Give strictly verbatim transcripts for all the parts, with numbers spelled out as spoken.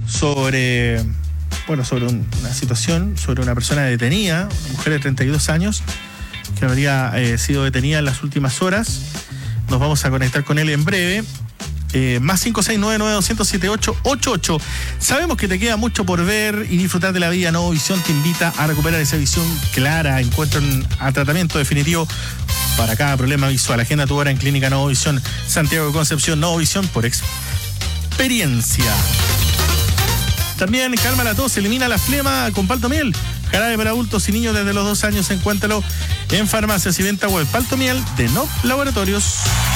sobre, bueno, sobre un, una situación, sobre una persona detenida, una mujer de treinta y dos años, que habría eh, sido detenida en las últimas horas. Nos vamos a conectar con él en breve. Eh, más cinco seis nueve nueve dos cero siete ocho ocho ocho. Sabemos que te queda mucho por ver y disfrutar de la vida. Nuevo Visión te invita a recuperar esa visión clara. Encuentran a tratamiento definitivo para cada problema visual. Agenda tu hora en Clínica Nuevo Visión Santiago de Concepción. Nuevo Visión por experiencia. También calma la tos, elimina la flema con Paltomiel. Jarabe para adultos y niños desde los dos años. Encuéntralo en farmacias y venta web. Paltomiel de N O P Laboratorios.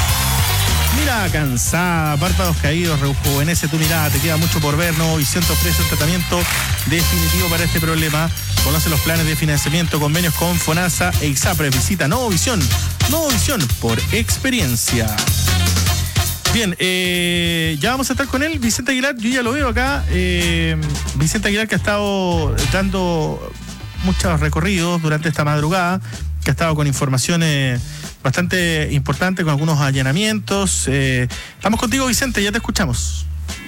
Mira, cansada, párpados caídos, rejuvenece tu mirada, te queda mucho por ver. Nuevo Visión te ofrece un tratamiento definitivo para este problema. Conoce los planes de financiamiento, convenios con FONASA e ISAPRE. Visita Nuevo Visión, Nuevo Visión por experiencia. Bien, eh, ya vamos a estar con él, Vicente Aguilar. Yo ya lo veo acá. Eh, Vicente Aguilar, que ha estado dando muchos recorridos durante esta madrugada, que ha estado con informaciones bastante importantes, con algunos allanamientos. Eh, estamos contigo, Vicente, ya te escuchamos.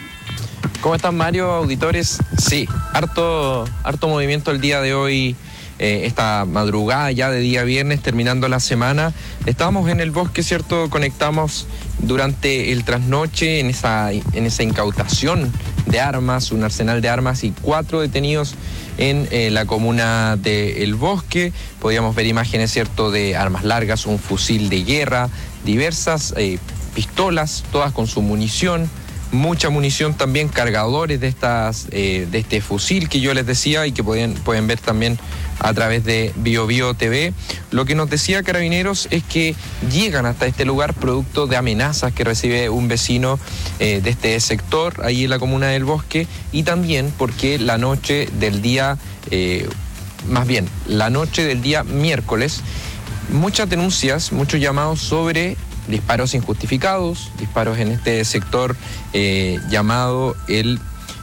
¿Cómo están, Mario, auditores? Sí, harto, harto movimiento el día de hoy, eh, esta madrugada ya de día viernes, terminando la semana. Estábamos en el bosque, ¿cierto? Conectamos durante el trasnoche en esa, en esa incautación de armas, un arsenal de armas y cuatro detenidos en eh, la comuna de El Bosque. Podíamos ver imágenes, ¿cierto?, de armas largas, un fusil de guerra, diversas eh, pistolas, todas con su munición, mucha munición también, cargadores de estas eh, de este fusil que yo les decía y que pueden, pueden ver también a través de Bio Bio T V. Lo que nos decía Carabineros es que llegan hasta este lugar producto de amenazas que recibe un vecino eh, de este sector, ahí en la comuna del Bosque, y también porque la noche del día, eh, más bien, la noche del día miércoles, muchas denuncias, muchos llamados sobre disparos injustificados, disparos en este sector eh, llamado el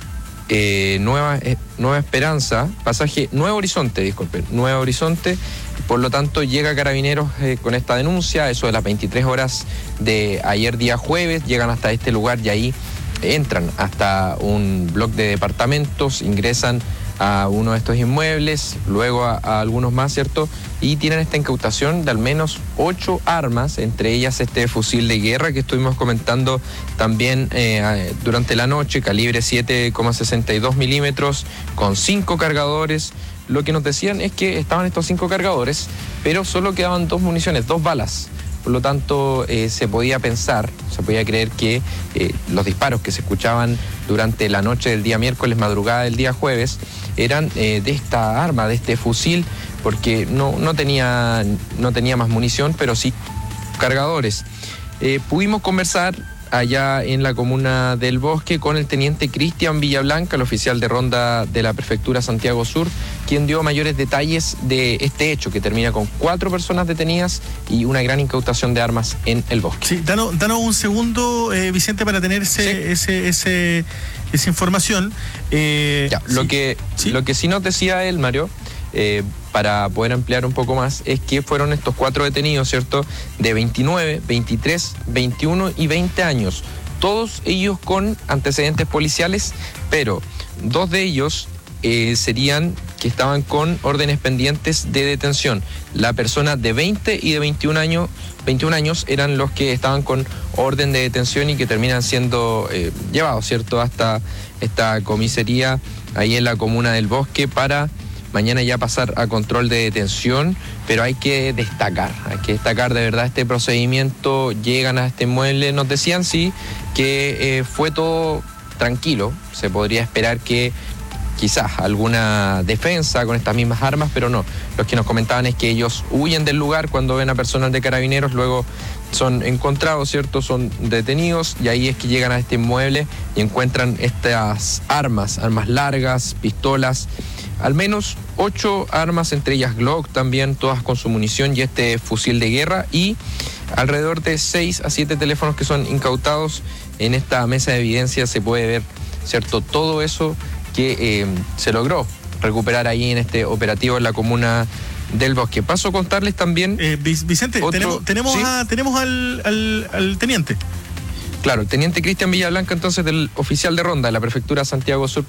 eh, Nueva, eh, Nueva Esperanza, pasaje Nuevo Horizonte, disculpen, Nuevo Horizonte. Por lo tanto, llega Carabineros eh, con esta denuncia, eso de las veintitrés horas de ayer día jueves, llegan hasta este lugar y ahí entran hasta un bloque de departamentos, ingresan a uno de estos inmuebles, luego a, a algunos más, ¿cierto? Y tienen esta incautación de al menos ocho armas, entre ellas este fusil de guerra que estuvimos comentando también eh, durante la noche, calibre siete coma sesenta y dos milímetros, con cinco cargadores. Lo que nos decían es que estaban estos cinco cargadores, pero solo quedaban dos municiones, dos balas. Por lo tanto, eh, se podía pensar, se podía creer que eh, los disparos que se escuchaban durante la noche del día miércoles, madrugada del día jueves, eran eh, de esta arma, de este fusil, porque no, no, tenía, no tenía más munición, pero sí cargadores. Eh, pudimos conversar allá en la comuna del Bosque con el teniente Cristian Villablanca, el oficial de ronda de la prefectura Santiago Sur, quien dio mayores detalles de este hecho que termina con cuatro personas detenidas y una gran incautación de armas en el Bosque. Sí, danos, danos un segundo, eh, Vicente, para tener ese, sí. ese, ese, esa información. Eh, ya, lo, sí. que, ¿Sí? lo que sí nos decía él, Mario, eh, para poder ampliar un poco más, es que fueron estos cuatro detenidos, ¿cierto?, de veintinueve, veintitrés, veintiuno y veinte años, todos ellos con antecedentes policiales, pero dos de ellos eh, serían que estaban con órdenes pendientes de detención. La persona de veinte y de veintiún años, veintiún años eran los que estaban con orden de detención y que terminan siendo eh, llevados, ¿cierto?, hasta esta comisaría ahí en la comuna del Bosque para mañana ya pasar a control de detención. Pero hay que destacar, hay que destacar de verdad este procedimiento. Llegan a este inmueble, nos decían sí que eh, fue todo tranquilo, se podría esperar que quizás alguna defensa con estas mismas armas, pero no. Los que nos comentaban es que ellos huyen del lugar cuando ven a personal de Carabineros, luego son encontrados, ¿cierto?, son detenidos, y ahí es que llegan a este inmueble y encuentran estas armas, armas largas, pistolas, al menos ocho armas, entre ellas Glock también, todas con su munición y este fusil de guerra, y alrededor de seis a siete teléfonos que son incautados. En esta mesa de evidencia se puede ver, ¿cierto?, todo eso que eh, se logró recuperar ahí en este operativo en la comuna del Bosque. Paso a contarles también... Eh, Vicente, otro, tenemos, tenemos, ¿sí? a, tenemos al, al, al teniente. Claro, el teniente Cristian Villablanca, entonces, del oficial de ronda de la prefectura Santiago Sur,